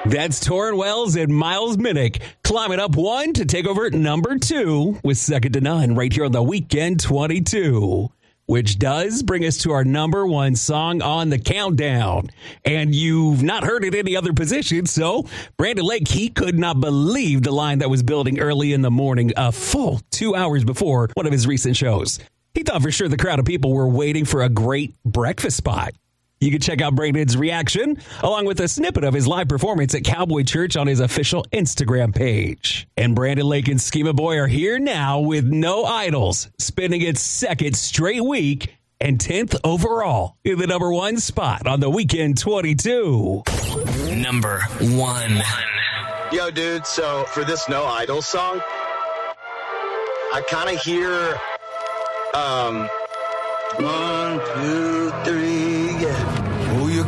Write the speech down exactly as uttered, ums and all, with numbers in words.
That's Torrin Wells and Miles Minnick climbing up one to take over at number two with Second to None right here on the Weekend twenty-two, which does bring us to our number one song on the countdown. And you've not heard it any other position, so Brandon Lake, he could not believe the line that was building early in the morning, a full two hours before one of his recent shows. He thought for sure the crowd of people were waiting for a great breakfast spot. You can check out Brandon's reaction, along with a snippet of his live performance at Cowboy Church on his official Instagram page. And Brandon Lake and Schema Boy are here now with No Idols, spending its second straight week and tenth overall in the number one spot on the Weekend twenty-two. Number one. Yo, dude, so for this No Idols song, I kind of hear, um, one, two, three, yeah.